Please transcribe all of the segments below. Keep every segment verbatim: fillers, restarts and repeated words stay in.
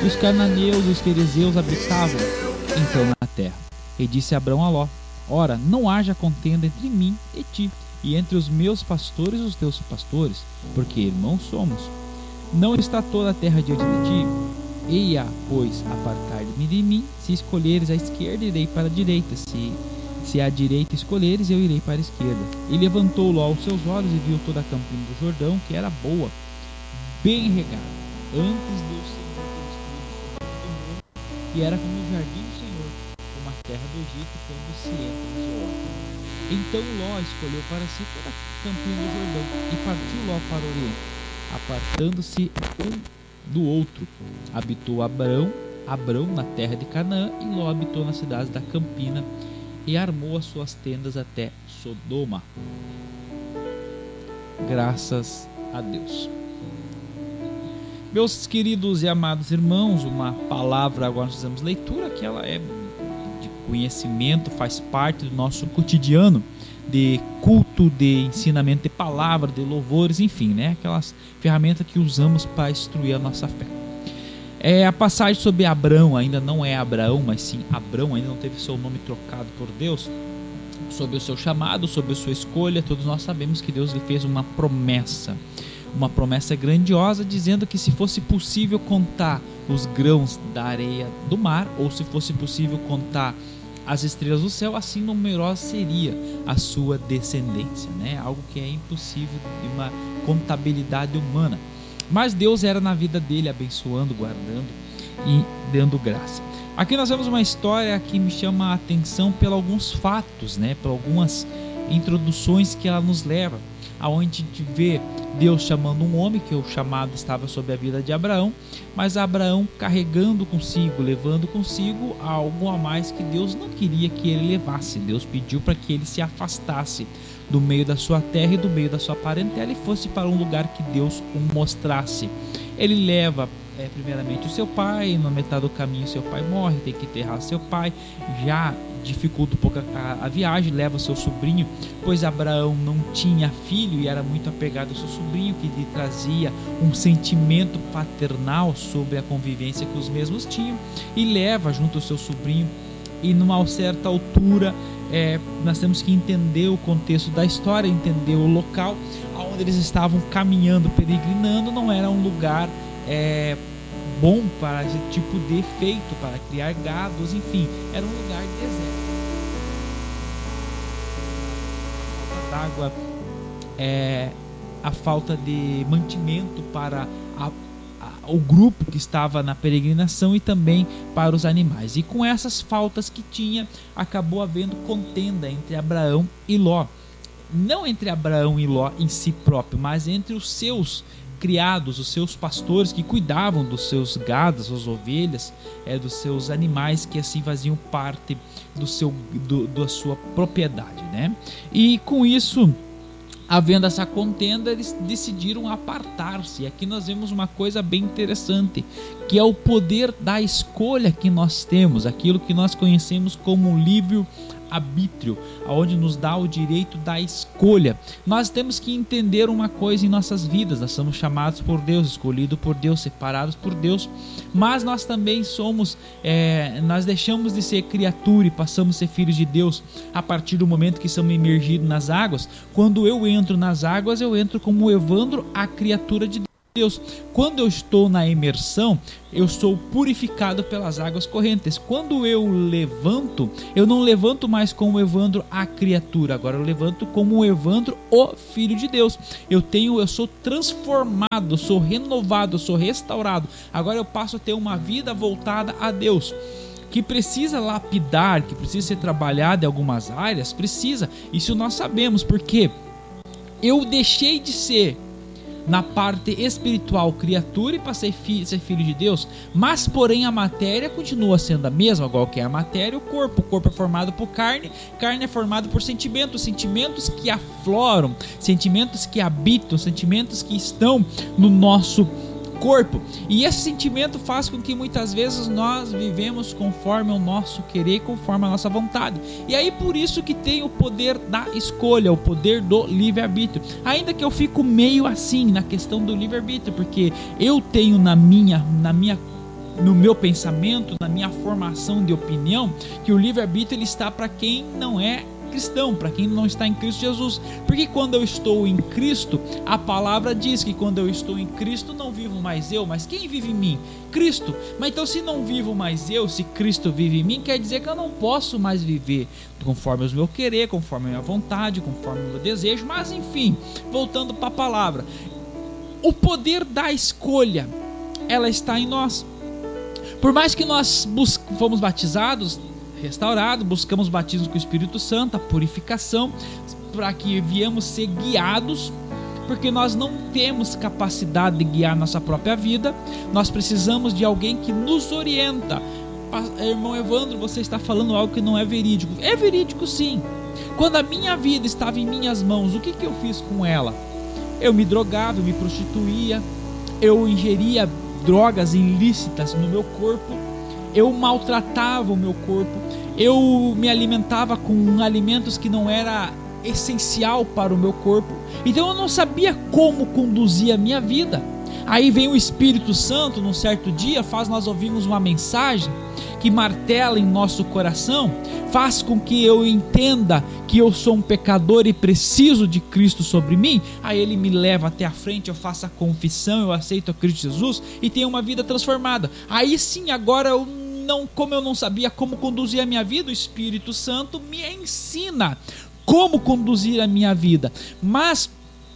e os cananeus e os ferezeus habitavam então na terra. E disse Abrão a Ló: ora, não haja contenda entre mim e ti, e entre os meus pastores e os teus pastores, porque irmãos somos. Não está toda a terra diante de ti? Eia, pois, apartar-me de mim. Se escolheres a esquerda, irei para a direita. Se, se a direita escolheres, eu irei para a esquerda. E levantou Ló os seus olhos e viu toda a campina do Jordão, que era boa, bem regada, antes do Senhor ter destruído todo o mundo, e era como o jardim do Senhor, como a terra do Egito, quando se entra no seu horto. Então Ló escolheu para si toda a campina do Jordão, e partiu Ló para o oriente, apartando-se um do outro. Habitou Abrão, Abrão na terra de Canaã, e Ló habitou nas cidades da campina, e armou as suas tendas até Sodoma. Graças a Deus. Meus queridos e amados irmãos, uma palavra, agora nós fizemos leitura, que ela é de conhecimento, faz parte do nosso cotidiano, de culto, de ensinamento de palavra, de louvores, enfim, né? Aquelas ferramentas que usamos para instruir a nossa fé. É, a passagem sobre Abrão, ainda não é Abraão, mas sim Abrão, ainda não teve seu nome trocado por Deus, sobre o seu chamado, sobre a sua escolha. Todos nós sabemos que Deus lhe fez uma promessa, uma promessa grandiosa, dizendo que se fosse possível contar os grãos da areia do mar, ou se fosse possível contar as estrelas do céu, assim numerosa seria a sua descendência, né? Algo que é impossível de uma contabilidade humana. Mas Deus era na vida dele, abençoando, guardando e dando graça. Aqui nós vemos uma história que me chama a atenção por alguns fatos, né? Por algumas introduções que ela nos leva, aonde a gente vê Deus chamando um homem, que o chamado estava sobre a vida de Abraão, mas Abraão carregando consigo, levando consigo algo a mais que Deus não queria que ele levasse. Deus pediu para que ele se afastasse do meio da sua terra e do meio da sua parentela e fosse para um lugar que Deus o mostrasse. Ele leva é, primeiramente o seu pai, na metade do caminho seu pai morre, tem que enterrar seu pai, já dificulta um pouco a, a viagem, leva seu sobrinho, pois Abraão não tinha filho e era muito apegado ao seu sobrinho, que lhe trazia um sentimento paternal sobre a convivência que os mesmos tinham, e leva junto ao seu sobrinho. E numa certa altura é, nós temos que entender o contexto da história, entender o local onde eles estavam caminhando, peregrinando. Não era um lugar é, bom para esse tipo de efeito, para criar gados, enfim, era um lugar deserto. A falta d'água, é, a falta de mantimento para a o grupo que estava na peregrinação e também para os animais. E com essas faltas que tinha, acabou havendo contenda entre Abraão e Ló. Não entre Abraão e Ló em si próprio, mas entre os seus criados, os seus pastores que cuidavam dos seus gados, das ovelhas, é, dos seus animais que assim faziam parte do seu, do, da sua propriedade, né? E com isso, havendo essa contenda, eles decidiram apartar-se. Aqui nós vemos uma coisa bem interessante, que é o poder da escolha que nós temos, aquilo que nós conhecemos como livre-arbítrio, onde nos dá o direito da escolha. Nós temos que entender uma coisa em nossas vidas: nós somos chamados por Deus, escolhidos por Deus, separados por Deus, mas nós também somos, é, nós deixamos de ser criatura e passamos a ser filhos de Deus a partir do momento que somos imergidos nas águas. Quando eu entro nas águas, eu entro como Evandro, a criatura de Deus. Quando eu estou na imersão, eu sou purificado pelas águas correntes. Quando eu levanto, eu não levanto mais como Evandro, a criatura. Agora eu levanto como Evandro, o filho de Deus. Eu tenho, eu sou transformado, sou renovado, sou restaurado. Agora eu passo a ter uma vida voltada a Deus. Que precisa lapidar, que precisa ser trabalhado em algumas áreas, precisa. Isso nós sabemos, porque eu deixei de ser, na parte espiritual, criatura, e passei a ser filho de Deus, mas porém a matéria continua sendo a mesma. Igual que é a matéria, o corpo. O corpo é formado por carne, carne é formado por sentimentos, sentimentos que afloram, sentimentos que habitam, sentimentos que estão no nosso corpo, e esse sentimento faz com que muitas vezes nós vivemos conforme o nosso querer, conforme a nossa vontade. E aí por isso que tem o poder da escolha, o poder do livre-arbítrio. Ainda que eu fico meio assim na questão do livre-arbítrio, porque eu tenho na minha, na minha no meu pensamento, na minha formação de opinião, que o livre-arbítrio ele está para quem não é cristão, para quem não está em Cristo Jesus. Porque quando eu estou em Cristo, a palavra diz que quando eu estou em Cristo, não vivo mais eu, mas quem vive em mim? Cristo. Mas então, se não vivo mais eu, se Cristo vive em mim, quer dizer que eu não posso mais viver conforme o meu querer, conforme a minha vontade, conforme o meu desejo. Mas enfim, voltando para a palavra, o poder da escolha, ela está em nós. Por mais que nós bus- fomos batizados, restaurados, buscamos batismo com o Espírito Santo, a purificação, para que viemos ser guiados, porque nós não temos capacidade de guiar nossa própria vida, nós precisamos de alguém que nos orienta. Irmão Evandro, você está falando algo que não é verídico. É verídico sim. Quando a minha vida estava em minhas mãos, o que, que eu fiz com ela? Eu me drogava, eu me prostituía, eu ingeria drogas ilícitas no meu corpo, eu maltratava o meu corpo, eu me alimentava com alimentos que não era essencial para o meu corpo. Então eu não sabia como conduzir a minha vida. Aí vem o Espírito Santo, num certo dia, faz nós ouvirmos uma mensagem que martela em nosso coração, faz com que eu entenda que eu sou um pecador e preciso de Cristo sobre mim. Aí ele me leva até a frente, eu faço a confissão, eu aceito a Cristo Jesus e tenho uma vida transformada. Aí sim, agora eu não, como eu não sabia como conduzir a minha vida, o Espírito Santo me ensina como conduzir a minha vida. Mas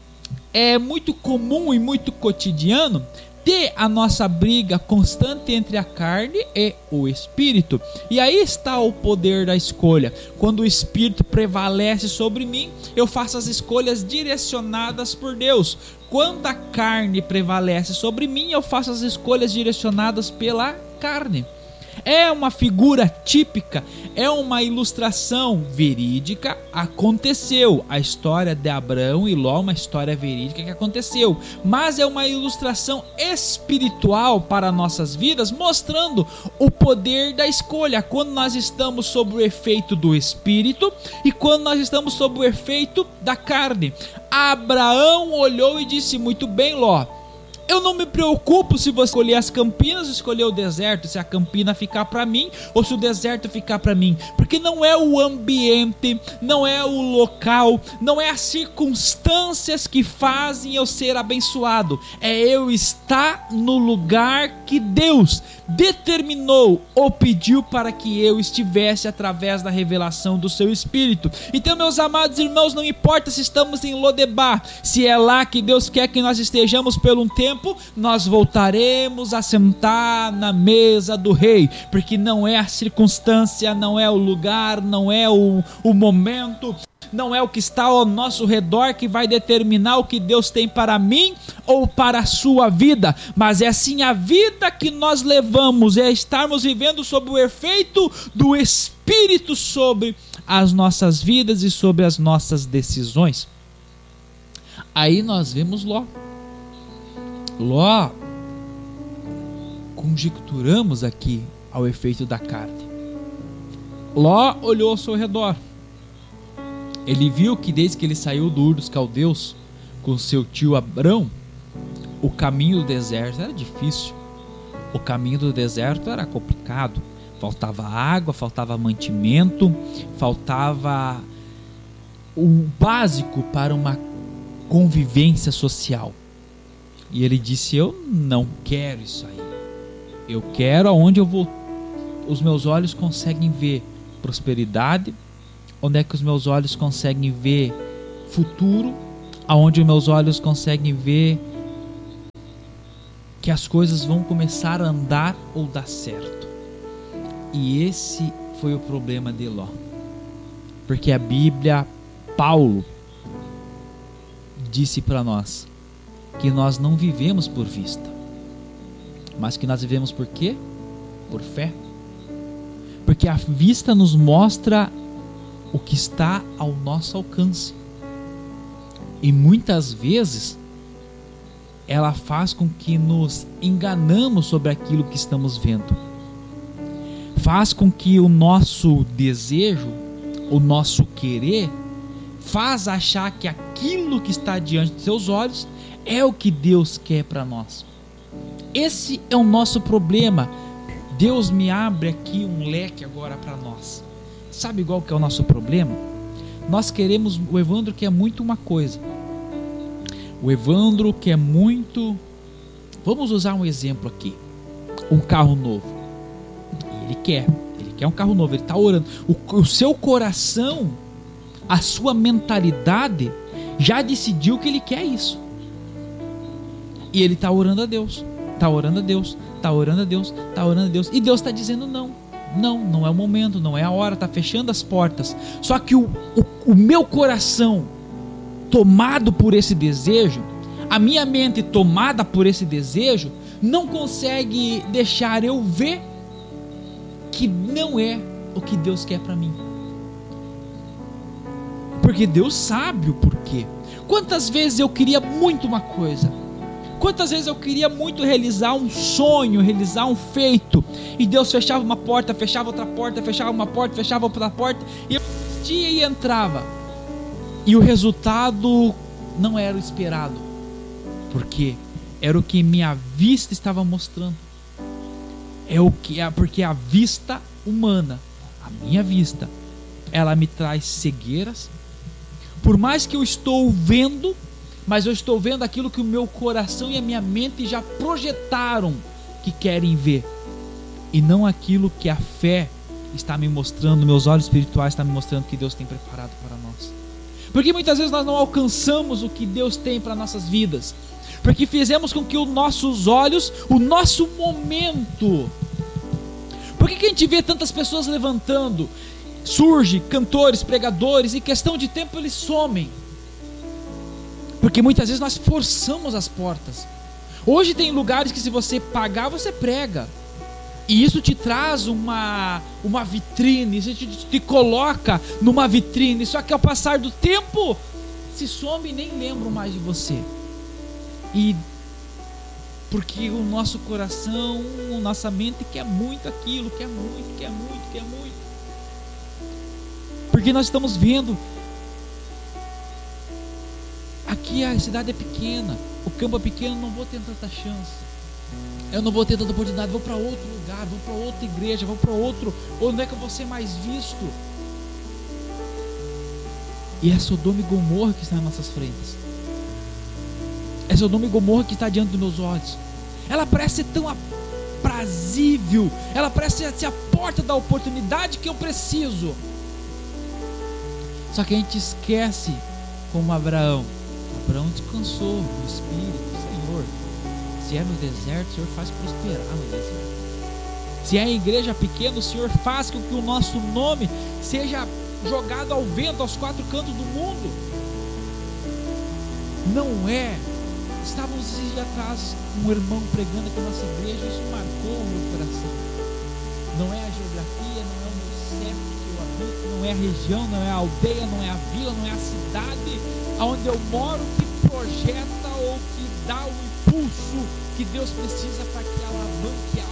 é muito comum e muito cotidiano ter a nossa briga constante entre a carne e o Espírito. E aí está o poder da escolha. Quando o Espírito prevalece sobre mim, eu faço as escolhas direcionadas por Deus. Quando a carne prevalece sobre mim, eu faço as escolhas direcionadas pela carne. É uma figura típica, é uma ilustração verídica, aconteceu. A história de Abraão e Ló, uma história verídica que aconteceu, mas é uma ilustração espiritual para nossas vidas, mostrando o poder da escolha, quando nós estamos sob o efeito do Espírito e quando nós estamos sob o efeito da carne. Abraão olhou e disse: muito bem, Ló, eu não me preocupo se você escolher as campinas ou escolher o deserto, se a campina ficar para mim ou se o deserto ficar para mim, porque não é o ambiente, não é o local, não é as circunstâncias que fazem eu ser abençoado, é eu estar no lugar que Deus determinou ou pediu para que eu estivesse através da revelação do seu Espírito. Então, meus amados irmãos, não importa se estamos em Lodebar, se é lá que Deus quer que nós estejamos por um tempo, nós voltaremos a sentar na mesa do rei, porque não é a circunstância, não é o lugar, não é o, o momento, não é o que está ao nosso redor que vai determinar o que Deus tem para mim ou para a sua vida, mas é sim a vida que nós levamos, é estarmos vivendo sob o efeito do Espírito sobre as nossas vidas e sobre as nossas decisões. Aí nós vemos Ló. Ló, conjecturamos aqui ao efeito da carne. Ló olhou ao seu redor. Ele viu que desde que ele saiu do Ur dos Caldeus com seu tio Abrão, o caminho do deserto era difícil. O caminho do deserto era complicado. Faltava água, faltava mantimento, faltava o básico para uma convivência social. E ele disse: eu não quero isso aí. Eu quero aonde eu vou, os meus olhos conseguem ver prosperidade, onde é que os meus olhos conseguem ver futuro, aonde os meus olhos conseguem ver que as coisas vão começar a andar ou dar certo. E esse foi o problema de Ló, porque a Bíblia, Paulo disse para nós que nós não vivemos por vista, mas que nós vivemos por quê? Por fé. Porque a vista nos mostra o que está ao nosso alcance, e muitas vezes ela faz com que nos enganamos sobre aquilo que estamos vendo, faz com que o nosso desejo, o nosso querer, faz achar que aquilo que está diante dos seus olhos é o que Deus quer para nós. Esse é o nosso problema. Deus me abre aqui um leque agora para nós. Sabe igual que é o nosso problema? Nós queremos, o Evandro quer muito uma coisa. O Evandro quer muito, vamos usar um exemplo aqui, um carro novo. Ele quer, ele quer um carro novo, ele está orando. O, o seu coração, a sua mentalidade já decidiu que ele quer isso. E ele está orando a Deus, está orando a Deus, está orando a Deus, está orando a Deus. E Deus está dizendo não, não, não é o momento, não é a hora, está fechando as portas. Só que o, o, o meu coração, tomado por esse desejo, a minha mente tomada por esse desejo, não consegue deixar eu ver que não é o que Deus quer para mim. Porque Deus sabe o porquê. Quantas vezes eu queria muito uma coisa, quantas vezes eu queria muito realizar um sonho, realizar um feito, e Deus fechava uma porta, fechava outra porta, fechava uma porta, fechava outra porta, e eu assistia e entrava, e o resultado não era o esperado, porque era o que minha vista estava mostrando. É o que é, porque a vista humana, a minha vista, ela me traz cegueiras. Por mais que eu estou vendo, mas eu estou vendo aquilo que o meu coração e a minha mente já projetaram que querem ver, e não aquilo que a fé está me mostrando, meus olhos espirituais estão me mostrando que Deus tem preparado para nós. Porque muitas vezes nós não alcançamos o que Deus tem para nossas vidas, porque fizemos com que os nossos olhos, o nosso momento... Por que que a gente vê tantas pessoas levantando? Surge cantores, pregadores, e questão de tempo eles somem. Porque muitas vezes nós forçamos as portas. Hoje tem lugares que se você pagar, você prega. E isso te traz uma, uma vitrine, isso te, te coloca numa vitrine. Só que ao passar do tempo, se some e nem lembram mais de você. E porque o nosso coração, a nossa mente quer muito aquilo, quer muito, quer muito, quer muito. Porque nós estamos vendo, aqui a cidade é pequena, o campo é pequeno, não vou ter tanta chance, eu não vou ter tanta oportunidade, vou para outro lugar, vou para outra igreja, vou para outro, onde é que eu vou ser mais visto? E é Sodoma e Gomorra que está nas nossas frentes. É Sodoma e Gomorra que está diante dos meus olhos. Ela parece ser tão aprazível, ela parece ser a porta da oportunidade que eu preciso. Só que a gente esquece, como Abraão. Abraão descansou no Espírito. Senhor, se é no deserto, o Senhor faz prosperar no deserto. Se é a igreja pequena, o Senhor faz com que o nosso nome seja jogado ao vento, aos quatro cantos do mundo. Não é. Estávamos esses dias atrás, um irmão pregando aqui na nossa igreja, isso marcou o meu coração. Não é a geografia, não é o meu século que eu habito, não é a região, não é a aldeia, não é a vila, não é a cidade onde eu moro que projeta ou que dá o impulso que Deus precisa para que alavanque